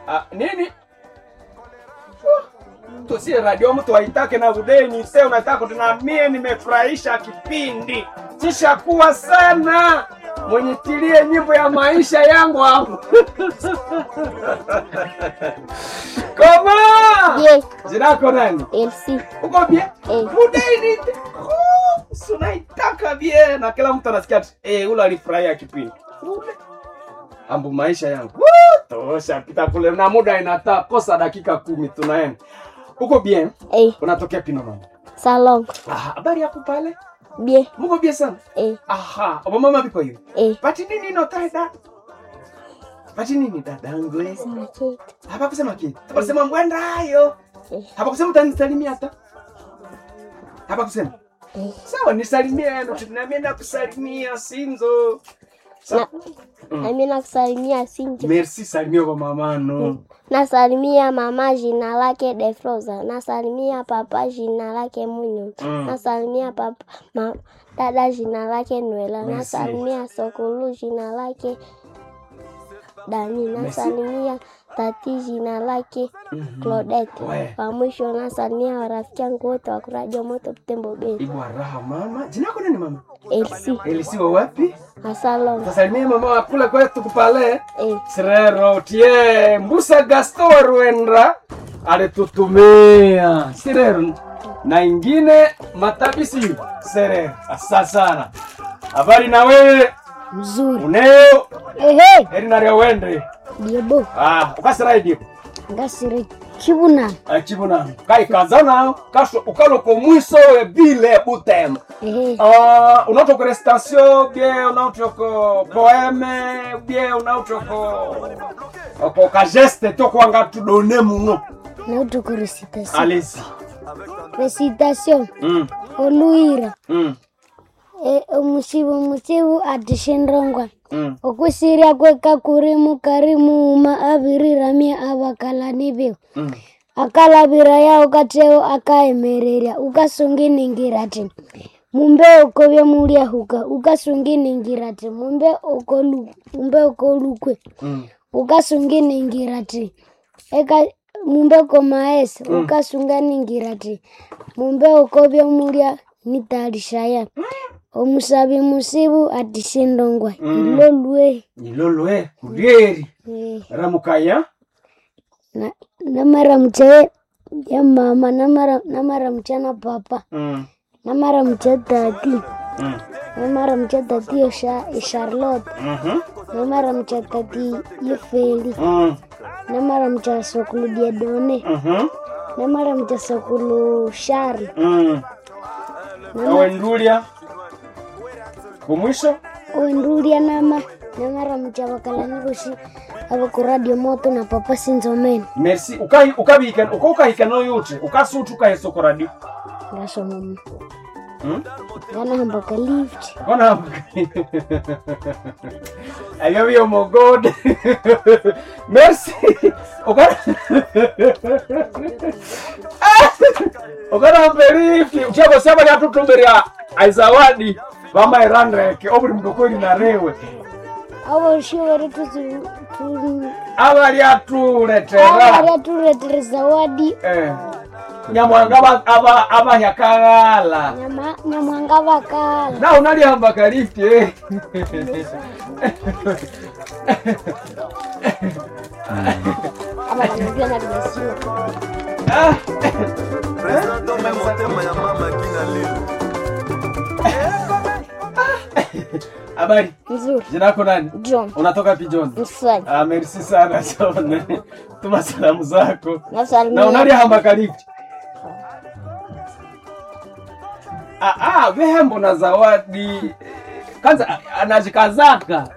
Nini? Tusi radio mtu waitake na udeni sasa unataka tunamie nimefurahisha kipindi. Kisha kuwa sana. Mwenye tilie nyimbo ya maisha yangu hapo. Koma! Yes. Jinako nani? Elsie. Uko bien? Udeni. Unaitaka bien na kila mtu anasikia ule alifurahia kipindi. Ambu maisha yangu. Tosha pita kule na muda inatakosa dakika 10 tunaenda. Uko bien? Unatokea Pino mama? Salong. Habari yako pale? Bien. Muko bien sana? Aha, mama vipo hiyo? Pati nini notaida? Pati nini dadangu? Sema kitu. Hapa kusema kitu. Hapa kusema mwenda hayo. Hapa kusema utanisalimia hata. Hapa kusema. Sawa nisalimie ndo tunamienda kusalimia Sinzo. Mimi nakusalimia Sinjo. Merci salimia kwa mama no. Nasalimia mama jina lake Defroza. Nasalimia papa jina lake Munyo. Nasalimia papa dada jina lake Noela. Nasalimia Sokulu jina lake Dani. Nasalimia tati jina lake Claudette. Kwa mwisho nasalimia warafiki wangu wote wa Radio Moto Butembo Bay. Ibwa raha mama. Jina lako nani mama? Elsie. Elsie wa wapi? Salong. Tasalimia mama wa kule kwetu kupale. Sirero tie Mbusa Gaston Rwendra alitutumia. Sirero na ingine matabisi Sirero. Asante sana. Habari na wewe? Mzuri. Uneo? Heri na leo wende. Diebo. Ukasirai diebo. Ngasire Chibuna. Chibuna. Kai kazana kasho ukaloko mwiso vile butem. Unatoko restation bien unatoko poeme bien unatoko ko ka geste to kwanga tudone muno. Unatoko recitation. Allez-y. Recitation. Oluira. Umusibu adishendrongwa. Okusiria kweka kurimu karimu maabirira mia abakala nibio. Akalabira ya ukateo akaemereria ukasungini ngirati. Mumbe okobya mulia huka ukasungini ngirati. Mumbe okolukwe. Ukasungini ngirati. Eka mumbe komaes ukasungani ngirati. Mumbe okobya mulia nitalishaya. Omusabi musibu atishindongwa. Ilolwe. Kudieri. Ramukaya. Namara mche ya mama namara mchana papa. Namara mche tati. Namara mche tati ya Charlotte. Namara mche tati ya Feli. Namara mche Sokulu Diedone. Namara mche Sokulu Charles. Owendulia. Kumwisho? Owendulia namara mche wakalanurushi. Abo Radio Moto na papa Sinzomen. Merci. Ukahika no yote. Ukasutu kaheso ko radio. Ngasho mama. Gana hambaka lift. Ayo yo mo god. Merci. Ogana mberifi. Uchabo saba ya tutumberia aizawadi. Mama irandreke obri mdokori na rewe. Abo shiwere Abali atuletera zawadi. Nyamwanga aba yakagala. Nyamwanga bakala. Na unali hamba kalifti Aba ndio na dimesio. Presento motema ya mama kina leo. Habari? Nzuri. Jina lako nani? John. Unatoka pi John? Mswali. Merci sana John. Tuma salamu zako. Nasalimia. Na unali hamba kalifti. Vehembo na zawadi. Kanza anajikazaka.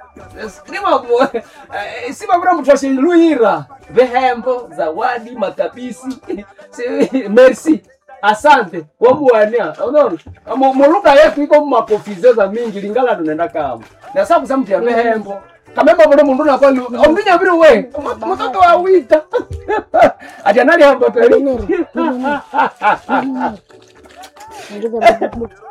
Sima bura mtoshe luira. Vehembo, zawadi, makabisi. Merci. Asante. Wabuania. Unaona? Muluka yetu iko mapofizeza mingi lingala tunaenda kama. Na sababu za mtu ya vehembo. Kamemba bure mundu na kwali. Ombinya bire we. Mtoto wa wita. Ajanali hapa peli. Ngiza